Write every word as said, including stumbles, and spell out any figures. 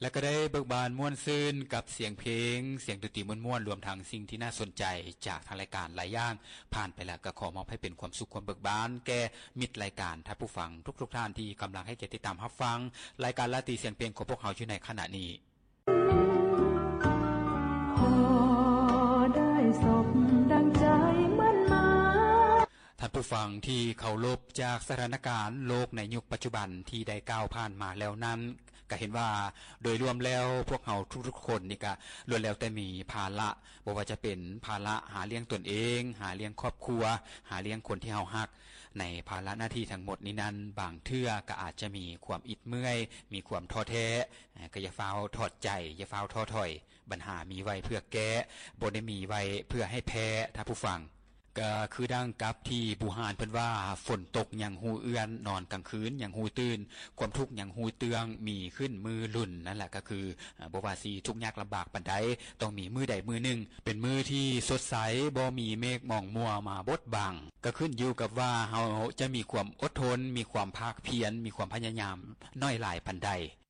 และก็ได้เบิกบานม่วนซื่นกับเสียงเพลงเสียงดนตรีม่วนๆรวมทั้งสิ่งที่น่าสนใจจากทางรายการหลายอย่างผ่านไปแล้วก็ขอมอบให้เป็นความสุขความเบิกบานแก่มิตรรายการท่านผู้ฟังทุกๆท่านที่กำลังให้เกียรติติดตามรับฟังรายการราตรีเสียงเพลงของพวกเราอยู่ในขณะนี้พอได้สบดังใจมันมาท่านผู้ฟังที่เคารพจากสถานการณ์โลกในยุคปัจจุบันที่ได้ก้าวผ่านมาแล้วนั้นก็เห็นว่าโดยรวมแล้วพวกเราทุกๆคนนี่ก็ล้วนแล้วแต่มีภาระบ่ว่าจะเป็นภาระหาเลี้ยงตนเองหาเลี้ยงครอบครัวหาเลี้ยงคนที่เฮาฮักในภาระหน้าที่ทั้งหมดนี้นั้นบางเทื่อก็อาจจะมีความอิดเมื่อยมีความท้อแท้ก็อย่าฟ้าวถอดใจอย่าฟ้าวท้อถอยปัญหามีไว้เพื่อแก้บ่ได้มีไว้เพื่อให้แพ้ท่านผู้ฟังก็คือดังกับที่บูฮานเพิ่นว่าฝนตกอย่างหูเอื้อนนอนกลางคืนอย่างหูตื่นความทุกข์อย่างหูเตืองมีขึ้นมือลุ่นนั่นแหละก็คือบ่ว่าสิทุกข์ยากลำบากปานใดต้องมีมือใดมือหนึ่งเป็นมือที่สดใสบ่มีเมฆหมองมัวมาบดบังก็ขึ้นอยู่กับว่าเฮาจะมีความอดทนมีความภาคเพียรมีความพยายามน้อยหลายปานใด